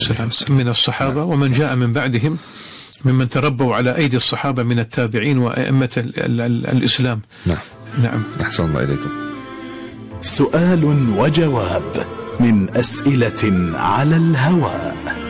من الصحابة ومن جاء من بعدهم ممن تربوا على أيدي الصحابة من التابعين وأئمة الإسلام. نعم. أحسن الله إليكم. سؤال وجواب من أسئلة على الهواء.